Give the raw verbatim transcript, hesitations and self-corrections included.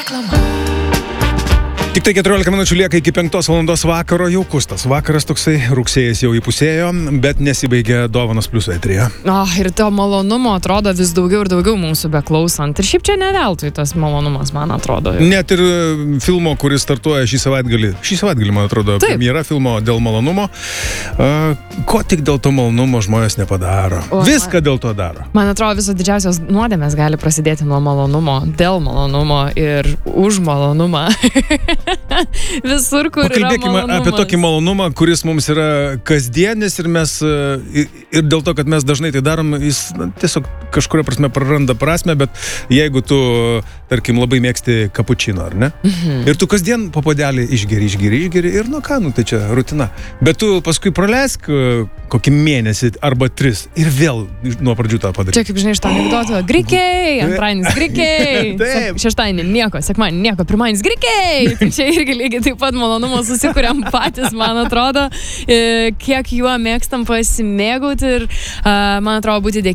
Reklama. Tik tai keturiolika minučių lieka iki penktos valandos vakaro, jau kustas vakaras toksai, rugsėjas jau įpusėjo, bet nesibaigė dovanos plius eteryje. Oh, ir to malonumo atrodo vis daugiau ir daugiau mūsų beklausant. Ir šiaip čia ne veltui tas malonumas, man atrodo. Net ir filmo, kuris startuoja šį savaitgalį, šį savaitgalį, man atrodo, Taip. premjera filmo dėl malonumo. Uh, ko tik dėl to malonumo žmonės nepadaro. O, Viską dėl to daro. Man atrodo, visos didžiausios nuodėmės gali prasidėti nuo malonumo, dėl malonumo ir už malonumą. Visur, kur yra Pakalbėkime malonumas. apie tokį malonumą, kuris mums yra kasdienis ir mes, ir, ir dėl to, kad mes dažnai tai darom, jis na, tiesiog kažkuria prasme praranda prasme, bet jeigu tu, tarkim, labai mėgsti kapučino, ar ne? Mhm. Ir tu kasdien po puodelį išgeri, išgeri, išgeri ir nu ką, nu tai čia rutina. Bet tu paskui praleisk kokį mėnesį arba tris ir vėl nuo pradžių tą padarai. Čia kaip žinai iš to anekdoto, grikiai, antradienis grikiai, Taip. šeštadienį nieko, sekmadienį nieko, pirmadienis grikiai. Tai čia irgi lygiai taip pat malonumo susikuriam patys, man atrodo, e, kiek juo mėgstam pasimėgauti ir, a, man atrodo, būti dėkingi